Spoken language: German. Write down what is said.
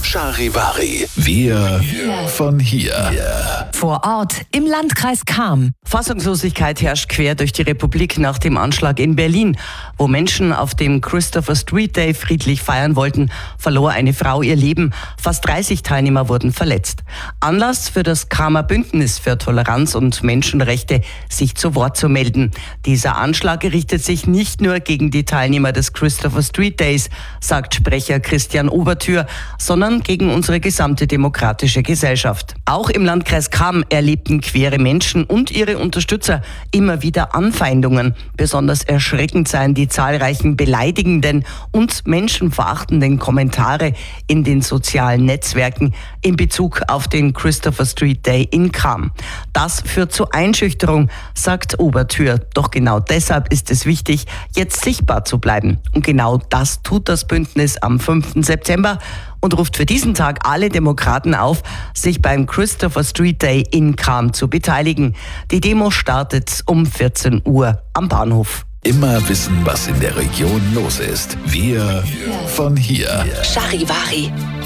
Charivari. Wir von hier. Vor Ort im Landkreis Cham. Fassungslosigkeit herrscht quer durch die Republik nach dem Anschlag in Berlin. Wo Menschen auf dem Christopher Street Day friedlich feiern wollten, verlor eine Frau ihr Leben. Fast 30 Teilnehmer wurden verletzt. Anlass für das Chamer Bündnis für Toleranz und Menschenrechte, sich zu Wort zu melden. Dieser Anschlag richtet sich nicht nur gegen die Teilnehmer des Christopher Street Days, sagt Sprecher Christian Obertür, sondern gegen unsere gesamte demokratische Gesellschaft. Auch im Landkreis Cham erlebten queere Menschen und ihre Unterstützer immer wieder Anfeindungen. Besonders erschreckend seien die zahlreichen beleidigenden und menschenverachtenden Kommentare in den sozialen Netzwerken in Bezug auf den Christopher Street Day in Cham. Das führt zu Einschüchterung, sagt Obertür. Doch genau deshalb ist es wichtig, jetzt sichtbar zu bleiben. Und genau das tut das Bündnis am 5. September und ruft für diesen Tag alle Demokraten auf, sich beim Christopher Street Day in Cham zu beteiligen. Die Demo startet um 14 Uhr am Bahnhof. Immer wissen, was in der Region los ist. Wir von hier. Charivari.